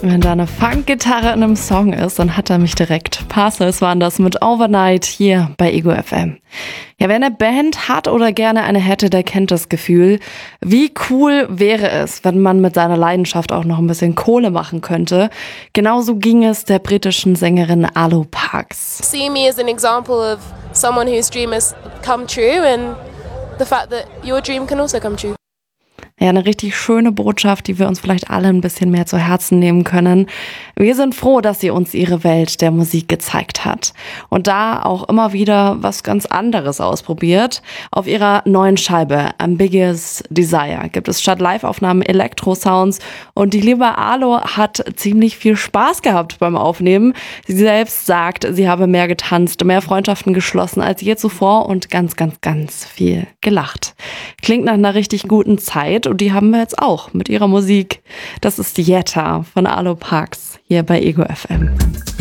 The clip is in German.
Wenn da eine Funkgitarre in einem Song ist, dann hat er mich direkt. Parcels waren das mit Overnight hier bei Ego FM. Ja, wer eine Band hat oder gerne eine hätte, der kennt das Gefühl. Wie cool wäre es, wenn man mit seiner Leidenschaft auch noch ein bisschen Kohle machen könnte. Genauso ging es der britischen Sängerin Alo Parks. See me as an example of someone whose dream has come true and the fact that your dream can also come true. Ja, eine richtig schöne Botschaft, die wir uns vielleicht alle ein bisschen mehr zu Herzen nehmen können. Wir sind froh, dass sie uns ihre Welt der Musik gezeigt hat. Und da auch immer wieder was ganz anderes ausprobiert. Auf ihrer neuen Scheibe Ambiguous Desire gibt es statt Live-Aufnahmen Elektro-Sounds. Und die liebe Alo hat ziemlich viel Spaß gehabt beim Aufnehmen. Sie selbst sagt, sie habe mehr getanzt, mehr Freundschaften geschlossen als je zuvor und ganz, ganz, ganz viel gelacht. Klingt nach einer richtig guten Zeit. Und die haben wir jetzt auch mit ihrer Musik. Das ist Jetta von Alo Parks hier bei Ego FM.